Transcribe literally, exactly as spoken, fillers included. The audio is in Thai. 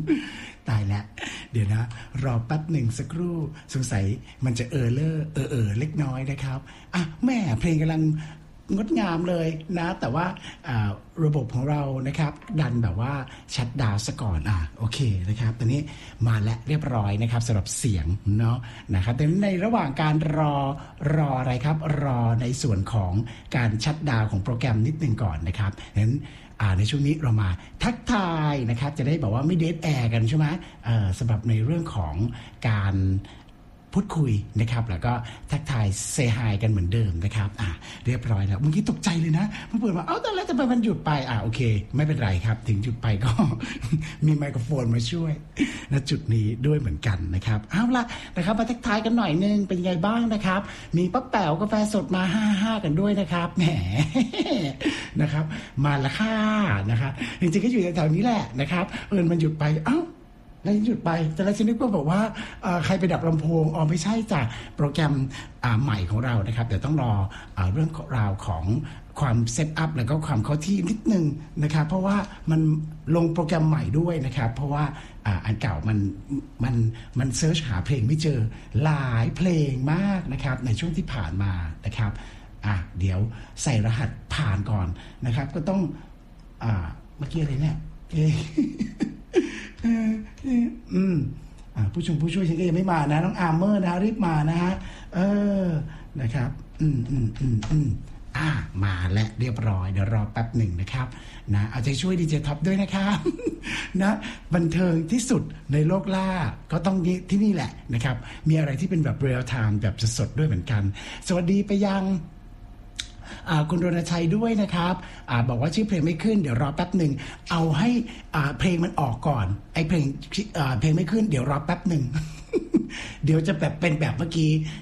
ตายแล้วเดี๋ยวนะรอแป๊บหนึ่งสักครู่สงสัยมันจะเออเลอร์เออเออเล็กน้อยนะครับอ่ะแม่เพลงกำลังงดงามเลยนะแต่ว่าระบบของเรานะครับดันแบบว่าชัตดาวน์ซะก่อนอ่ะโอเคนะครับตอนนี้มาแล้วเรียบร้อยนะครับสำหรับเสียงเนาะนะครับแต่ในระหว่างการรอรออะไรครับรอในส่วนของการชัตดาวน์ของโปรแกรมนิดนึงก่อนนะครับงั้นในช่วงนี้เรามาทักทายนะครับจะได้บอกว่าไม่เดทแอร์กันใช่ไหมสำหรับในเรื่องของการพูดคุยนะครับแล้วก็ทักทายเซฮายกันเหมือนเดิมนะครับอ่ะเรียบร้อยแล้วเมื่อกี้ตกใจเลยนะเมื่อเปิดมาเอ้าแต่แล้วทำไมมันหยุดไปอ่ะโอเคไม่เป็นไรครับถึงหยุดไปก็ มีไมโครโฟนมาช่วยณจุดนี้ด้วยเหมือนกันนะครับเอาล่ะนะครับมาทักทายกันหน่อยนึงเป็นยังไงบ้างนะครับมีป้าแป๋วกาแฟสดมาห้าห้ากันด้วยนะครับแหม นะครับมาละค่ะนะครับจริงๆก็อยู่แถวๆนี้แหละนะครับเออมันหยุดไปเอ้าแล้วหยุดไปแต่ละชนิดก็บอกว่าใครไปดับลำโพงอ๋อไม่ใช่จากโปรแกรมใหม่ของเรานะครับเดี๋ยวต้องรอเรื่องราวของความเซตอัพแล้วก็ความเข้าที่นิดนึงนะครับเพราะว่ามันลงโปรแกรมใหม่ด้วยนะครับเพราะว่าอันเก่ามันมันมันเซิร์ชหาเพลงไม่เจอหลายเพลงมากนะครับในช่วงที่ผ่านมานะครับอ่ะเดี๋ยวใส่รหัสผ่านก่อนนะครับก็ต้องอ่าเมื่อกี้อะไรเนี่ยเออืมผู้ชมผู้ช่วยฉันก็ยังไม่มานะน้องอาร์เมอร์นะรีบมานะฮะเออนะครับอืมอืมอืมอืมอ่ามาและเรียบร้อยเดี๋ยวรอแป๊บหนึ่งนะครับนะเอาใจช่วยดีเจท็อปด้วยนะครับนะบันเทิงที่สุดในโลกล่าก็ต้องที่นี่แหละนะครับมีอะไรที่เป็นแบบเรียลไทม์แบบสดๆด้วยเหมือนกันสวัสดีไปยังคุณรณชัยด้วยนะครับอบอกว่าชื่อเพลงไม่ขึ้นเดี๋ยวรอแป๊บหนึ่งเอาให้เพลงมันออกก่อนไอ้เพลงเพลงไม่ขึ้นเดี๋ยวรอแป๊บหนึ่ง เดี๋ยวจะแบบเป็นแบบเมื่อกี้